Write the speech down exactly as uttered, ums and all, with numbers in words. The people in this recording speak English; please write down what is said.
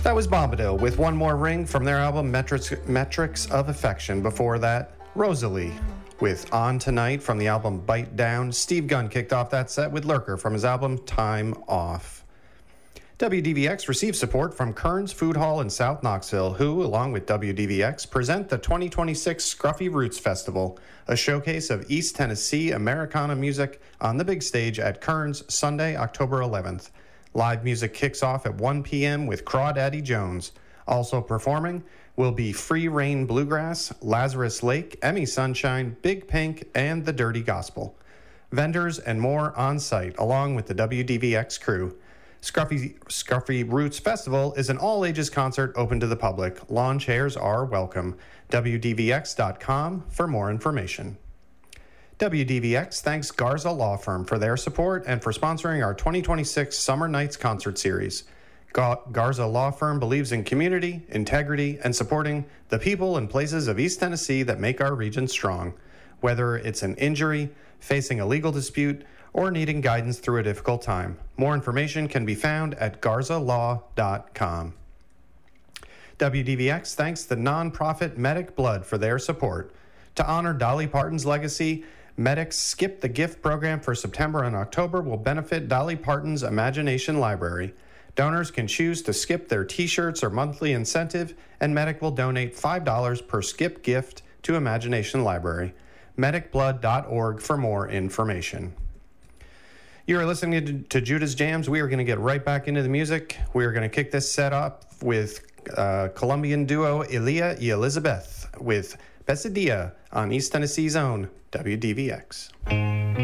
That was Bombadil with One More Ring from their album Metrics, Metrics of Affection. Before that, Rosalie with On Tonight from the album Bite Down. Steve Gunn kicked off that set with Lurker from his album Time Off. W D V X receives support from Kern's Food Hall in South Knoxville, who, along with W D V X, present the twenty twenty-six Scruffy Roots Festival, a showcase of East Tennessee Americana music on the big stage at Kern's Sunday, October eleventh. Live music kicks off at one p.m. with Crawdaddy Jones. Also performing will be Free Reign Bluegrass, Lazarus Lake, Emmy Sunshine, Big Pink, and The Dirty Gospel. Vendors and more on site, along with the W D V X crew. Scruffy, Scruffy Roots Festival is an all-ages concert open to the public. Lawn chairs are welcome. W D V X dot com for more information. W D V X thanks Garza Law Firm for their support and for sponsoring our twenty twenty-six Summer Nights concert series. Ga- Garza Law Firm believes in community, integrity, and supporting the people and places of East Tennessee that make our region strong. Whether it's an injury, facing a legal dispute, or needing guidance through a difficult time. More information can be found at garza law dot com. W D V X thanks the nonprofit Medic Blood for their support. To honor Dolly Parton's legacy, Medic's Skip the Gift program for September and October will benefit Dolly Parton's Imagination Library. Donors can choose to skip their t-shirts or monthly incentive, and Medic will donate five dollars per skip gift to Imagination Library. medic blood dot org for more information. You are listening to, to Judas Jams. We are going to get right back into the music. We are going to kick this set up with uh, Colombian duo Elia y Elizabeth with Pesadilla on East Tennessee's own W D V X.